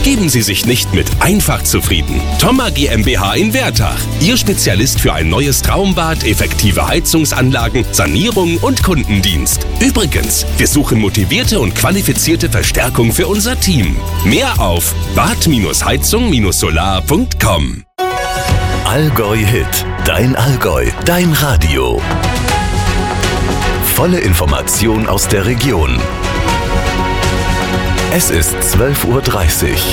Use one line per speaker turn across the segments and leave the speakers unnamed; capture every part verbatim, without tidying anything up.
Geben Sie sich nicht mit einfach zufrieden. Thoma GmbH in Wertach. Ihr Spezialist für ein neues Traumbad, effektive Heizungsanlagen, Sanierung und Kundendienst. Übrigens, wir suchen motivierte und qualifizierte Verstärkung für unser Team. Mehr auf bad heizung solar punkt com.
Allgäu Hit. Dein Allgäu. Dein Radio. Volle Information aus der Region. Es ist zwölf Uhr dreißig.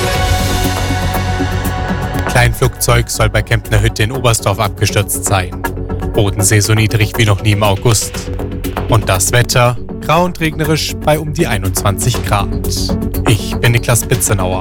Kleinflugzeug soll bei Kemptner Hütte in Oberstdorf abgestürzt sein. Bodensee so niedrig wie noch nie im August. Und das Wetter grau und regnerisch bei um die einundzwanzig Grad. Ich bin Niklas Bitzenauer.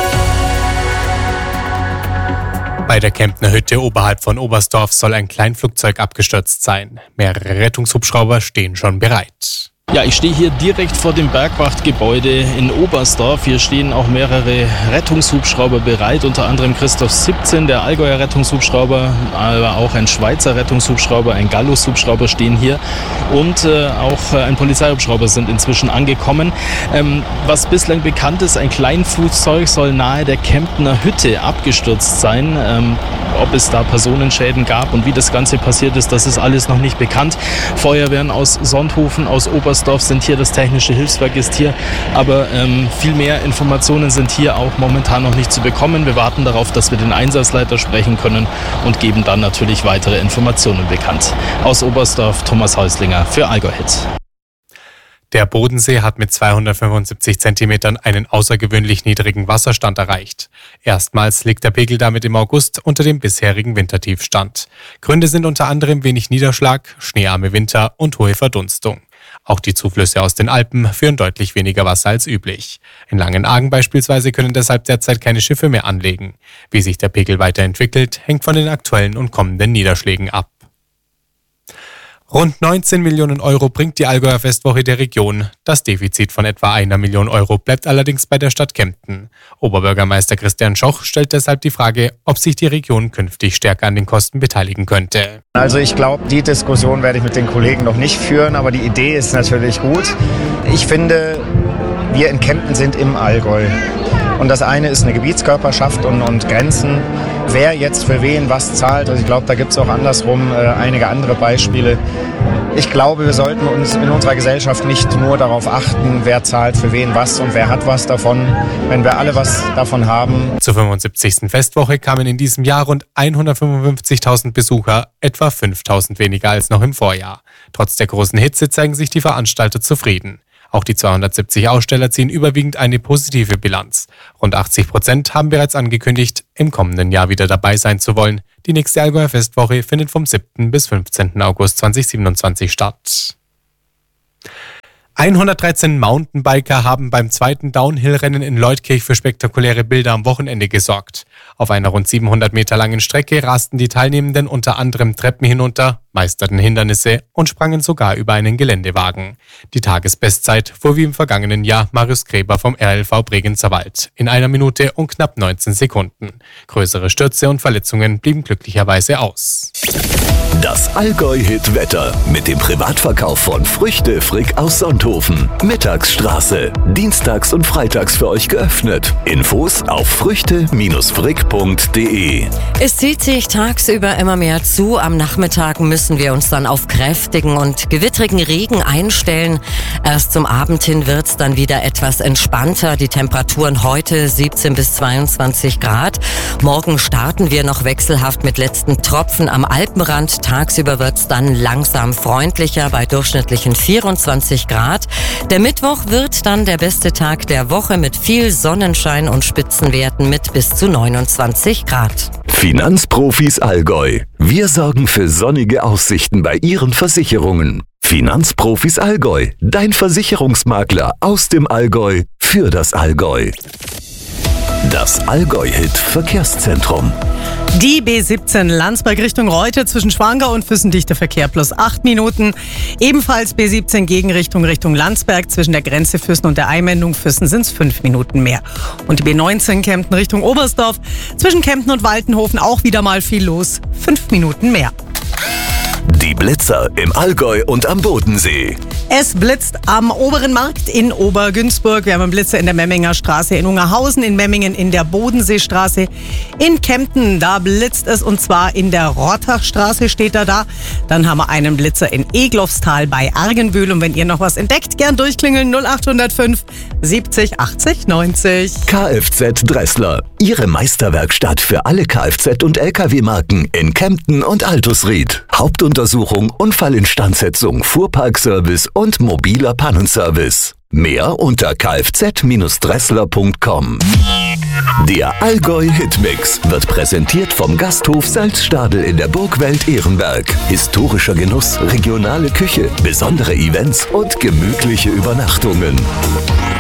Bei der Kemptner Hütte oberhalb von Oberstdorf soll ein Kleinflugzeug abgestürzt sein. Mehrere Rettungshubschrauber stehen schon bereit.
Ja, ich stehe hier direkt vor dem Bergwachtgebäude in Oberstdorf. Hier stehen auch mehrere Rettungshubschrauber bereit, unter anderem Christoph siebzehn, der Allgäuer Rettungshubschrauber, aber auch ein Schweizer Rettungshubschrauber, ein Gallus-Hubschrauber stehen hier und äh, auch äh, ein Polizeihubschrauber sind inzwischen angekommen. Ähm, was bislang bekannt ist, ein Kleinflugzeug soll nahe der Kemptner Hütte abgestürzt sein. Ähm, ob es da Personenschäden gab und wie das Ganze passiert ist, das ist alles noch nicht bekannt. Feuerwehren aus Sonthofen, aus Oberstdorf sind hier, das technische Hilfswerk ist hier, aber ähm, viel mehr Informationen sind hier auch momentan noch nicht zu bekommen. Wir warten darauf, dass wir den Einsatzleiter sprechen können und geben dann natürlich weitere Informationen bekannt. Aus Oberstdorf, Thomas Häuslinger für Allgäu Hit.
Der Bodensee hat mit zweihundertfünfundsiebzig Zentimetern einen außergewöhnlich niedrigen Wasserstand erreicht. Erstmals liegt der Pegel damit im August unter dem bisherigen Wintertiefstand. Gründe sind unter anderem wenig Niederschlag, schneearme Winter und hohe Verdunstung. Auch die Zuflüsse aus den Alpen führen deutlich weniger Wasser als üblich. In Langenargen beispielsweise können deshalb derzeit keine Schiffe mehr anlegen. Wie sich der Pegel weiterentwickelt, hängt von den aktuellen und kommenden Niederschlägen ab. Rund neunzehn Millionen Euro bringt die Allgäuer Festwoche der Region. Das Defizit von etwa einer Million Euro bleibt allerdings bei der Stadt Kempten. Oberbürgermeister Christian Schoch stellt deshalb die Frage, ob sich die Region künftig stärker an den Kosten beteiligen könnte.
Also ich glaube, die Diskussion werde ich mit den Kollegen noch nicht führen, aber die Idee ist natürlich gut. Ich finde, wir in Kempten sind im Allgäu. Und das eine ist eine Gebietskörperschaft und, und Grenzen. Wer jetzt für wen was zahlt, also ich glaube, da gibt es auch andersrum äh, einige andere Beispiele. Ich glaube, wir sollten uns in unserer Gesellschaft nicht nur darauf achten, wer zahlt für wen was und wer hat was davon, wenn wir alle was davon haben.
Zur fünfundsiebzigsten Festwoche kamen in diesem Jahr rund hundertfünfundfünfzigtausend Besucher, etwa fünftausend weniger als noch im Vorjahr. Trotz der großen Hitze zeigen sich die Veranstalter zufrieden. Auch die zweihundertsiebzig Aussteller ziehen überwiegend eine positive Bilanz. Rund achtzig Prozent haben bereits angekündigt, im kommenden Jahr wieder dabei sein zu wollen. Die nächste Allgäuer Festwoche findet vom siebten bis fünfzehnten August zweitausendsiebenundzwanzig statt. hundertdreizehn Mountainbiker haben beim zweiten Downhill-Rennen in Leutkirch für spektakuläre Bilder am Wochenende gesorgt. Auf einer rund siebenhundert Meter langen Strecke rasten die Teilnehmenden unter anderem Treppen hinunter, meisterten Hindernisse und sprangen sogar über einen Geländewagen. Die Tagesbestzeit fuhr wie im vergangenen Jahr Marius Gräber vom R L V Bregenzer Wald in einer Minute und knapp neunzehn Sekunden. Größere Stürze und Verletzungen blieben glücklicherweise aus.
Das Allgäu-Hit-Wetter mit dem Privatverkauf von Früchte Frick aus Sonthofen. Mittagsstraße. Dienstags und freitags für euch geöffnet. Infos auf früchte Bindestrich frick punkt de.
Es zieht sich tagsüber immer mehr zu. Am Nachmittag müssen wir uns dann auf kräftigen und gewittrigen Regen einstellen. Erst zum Abend hin wird es dann wieder etwas entspannter. Die Temperaturen heute siebzehn bis zweiundzwanzig Grad. Morgen starten wir noch wechselhaft mit letzten Tropfen am Alpenrand. Tagsüber wird es dann langsam freundlicher bei durchschnittlichen vierundzwanzig Grad. Der Mittwoch wird dann der beste Tag der Woche mit viel Sonnenschein und Spitzenwerten mit bis zu neunundzwanzig Grad.
Finanzprofis Allgäu. Wir sorgen für sonnige Aussichten bei Ihren Versicherungen. Finanzprofis Allgäu. Dein Versicherungsmakler aus dem Allgäu für das Allgäu. Das Allgäu-Hit Verkehrszentrum.
Die B siebzehn Landsberg Richtung Reute zwischen Schwangau und Füssen dichter Verkehr plus acht Minuten. Ebenfalls B siebzehn Gegenrichtung Richtung Landsberg zwischen der Grenze Füssen und der Einmündung Füssen sind es fünf Minuten mehr. Und die B neunzehn Kempten Richtung Oberstdorf zwischen Kempten und Waltenhofen auch wieder mal viel los. Fünf Minuten mehr.
Die Blitzer im Allgäu und am Bodensee.
Es blitzt am Oberen Markt in Obergünzburg. Wir haben einen Blitzer in der Memminger Straße, in Ungerhausen, in Memmingen, in der Bodenseestraße. In Kempten, da blitzt es, und zwar in der Rottachstraße steht er da. Dann haben wir einen Blitzer in Eglofstal bei Argenbühl. Und wenn ihr noch was entdeckt, gern durchklingeln null acht null fünf siebzig achtzig neunzig.
Kfz Dressler. Ihre Meisterwerkstatt für alle Kfz- und L K W-Marken in Kempten und Altusried. Hauptuntersuchung, Unfallinstandsetzung, Fuhrparkservice und mobiler Pannenservice. Mehr unter kfz Dressler punkt com. Der Allgäu Hitmix wird präsentiert vom Gasthof Salzstadel in der Burgwelt Ehrenberg. Historischer Genuss, regionale Küche, besondere Events und gemütliche Übernachtungen.